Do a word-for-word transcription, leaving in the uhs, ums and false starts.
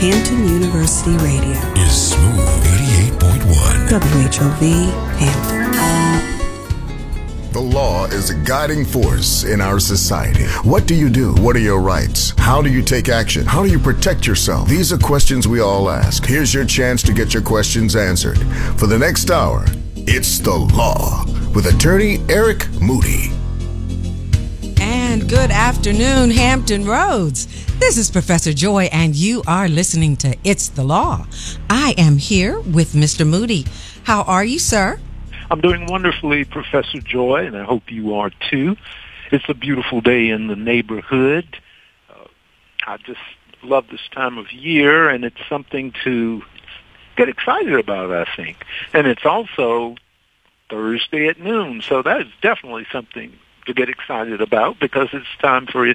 Hampton University Radio is Smooth eighty-eight point one. W H O V Hampton. The law is a guiding force in our society. What do you do? What are your rights? How do you take action? How do you protect yourself? These are questions we all ask. Here's your chance to get your questions answered. For the next hour, it's The Law with attorney Eric Moody. And good afternoon, Hampton Roads. This is Professor Joy, and you are listening to It's the Law. I am here with Mister Moody. How are you, sir? I'm doing wonderfully, Professor Joy, and I hope you are too. It's a beautiful day in the neighborhood. Uh, I just love this time of year, and it's something to get excited about, I think. And it's also Thursday at noon, so that is definitely something to get excited about because it's time for It's